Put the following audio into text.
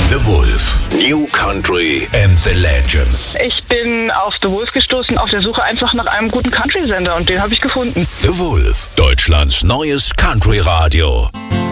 The Wolf. New Country and the Legends. Ich bin auf The Wolf gestoßen, auf der Suche einfach nach einem guten Country-Sender und den habe ich gefunden. The Wolf. Deutschlands neues Country-Radio.